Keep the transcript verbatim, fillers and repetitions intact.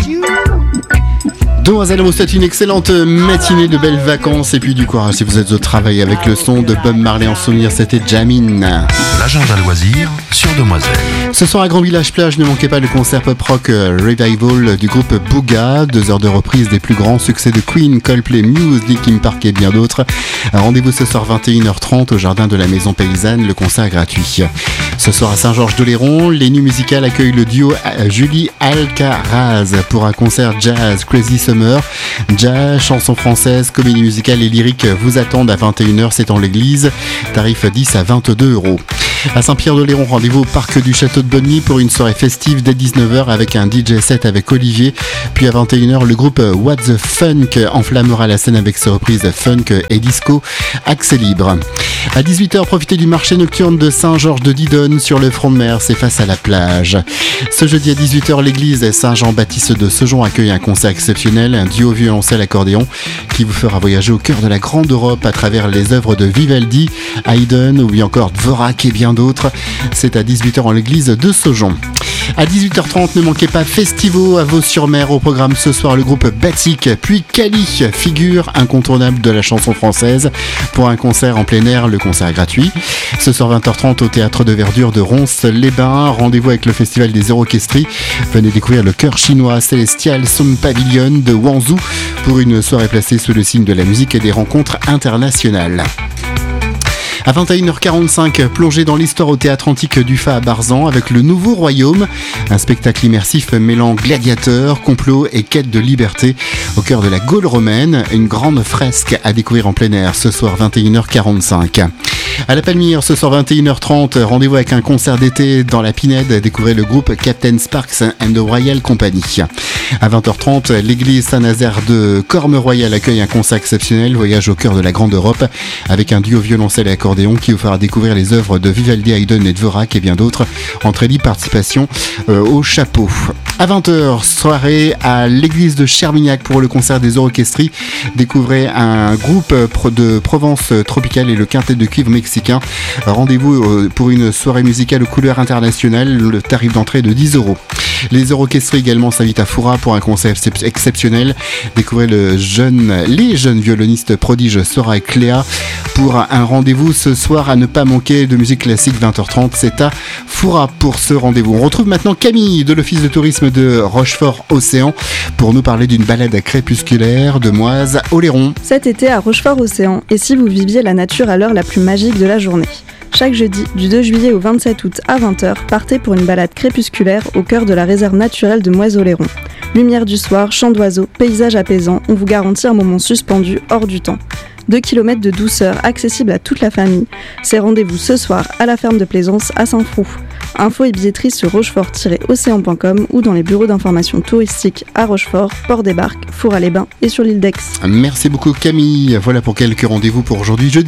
Demoiselle, vous souhaite une excellente matinée, de belles vacances et puis du courage si vous êtes au travail avec le son de Bob Marley en souvenir, c'était Jamin. L'agenda loisir sur Demoiselle. Ce soir à Grand Village Plage, ne manquez pas le concert pop-rock Revival du groupe Booga. Deux heures de reprise des plus grands succès de Queen, Coldplay, Muse, Linkin Park et bien d'autres. Rendez-vous ce soir vingt et une heures trente au jardin de la Maison Paysanne, le concert est gratuit. Ce soir à Saint-Georges-d'Oléron, les Nuits Musicales accueillent le duo Julie Alcaraz pour un concert jazz Crazy Summer. Jazz, chansons françaises, comédie musicale et lyrique vous attendent à vingt et une heures, c'est en l'église. Tarif dix à vingt-deux euros. À Saint-Pierre-d'Oléron, rendez-vous au parc du Château de Bonny pour une soirée festive dès dix-neuf heures avec un D J set avec Olivier. Puis à vingt et une heures, le groupe What the Funk enflammera la scène avec ses reprises funk et disco. Accès libre. À dix-huit heures, profitez du marché nocturne de Saint-Georges de Didonne sur le front de mer, c'est face à la plage. Ce jeudi à dix-huit heures, l'église Saint-Jean-Baptiste de Sejon accueille un concert exceptionnel, un duo violoncelle-accordéon qui vous fera voyager au cœur de la grande Europe à travers les œuvres de Vivaldi, Haydn ou bien encore Dvorak et bien d'autres. C'est à dix-huit heures en l'église de Sejon. À dix-huit heures trente, ne manquez pas Festivo à Vaux-sur-Mer. Au programme ce soir, le groupe Batik, puis Cali, figure incontournable de la chanson française. Pour un concert en plein air, le concert est gratuit. Ce soir vingt heures trente au Théâtre de Verdure de Ronces-les-Bains. Rendez-vous avec le Festival des Orchestries. Venez découvrir le chœur chinois Celestial Song Pavilion de Wanzhou pour une soirée placée sous le signe de la musique et des rencontres internationales. À vingt et une heures quarante-cinq, plongez dans l'histoire au Théâtre Antique du Fa à Barzan avec le Nouveau Royaume, un spectacle immersif mêlant gladiateurs, complots et quête de liberté au cœur de la Gaule romaine, une grande fresque à découvrir en plein air ce soir vingt et une heures quarante-cinq. À la Palmyre, ce soir vingt et une heures trente, rendez-vous avec un concert d'été dans la Pinède, découvrez le groupe Captain Sparks and the Royal Company. À vingt heures trente, l'église Saint-Nazaire de Corme-Royal accueille un concert exceptionnel, voyage au cœur de la grande Europe, avec un duo violoncelle et accordéon qui vous fera découvrir les œuvres de Vivaldi, Haydn et Dvorak et bien d'autres, entrée libre, participation euh, au chapeau. À vingt heures, soirée à l'église de Chermignac pour le concert des Orchestries, découvrez un groupe de Provence tropicale et le quintet de cuivre mexicain. Rendez-vous pour une soirée musicale aux couleurs internationales, le tarif d'entrée est de dix euros. Les Orchestries également s'invitent à Foura pour un concert exceptionnel. Découvrez le jeune, les jeunes violonistes prodiges Sora et Cléa pour un rendez-vous ce soir à ne pas manquer de musique classique vingt heures trente. C'est à Foura pour ce rendez-vous. On retrouve maintenant Camille de l'Office de tourisme de Rochefort-Océan pour nous parler d'une balade crépusculaire de Moise à Oléron. Cet été à Rochefort-Océan, et si vous viviez la nature à l'heure la plus magique de la journée? Chaque jeudi, du deux juillet au vingt-sept août à vingt heures, partez pour une balade crépusculaire au cœur de la réserve naturelle de Moise-Oléron. Lumière du soir, chants d'oiseaux, paysages apaisants, on vous garantit un moment suspendu hors du temps. deux kilomètres de douceur accessible à toute la famille. C'est rendez-vous ce soir à la ferme de Plaisance à Saint-Froux. Infos et billetterie sur rochefort tiret océan point com ou dans les bureaux d'information touristique à Rochefort, Port-des-Barques, Four-à-les-Bains et sur l'île d'Aix. Merci beaucoup Camille. Voilà pour quelques rendez-vous pour aujourd'hui jeudi.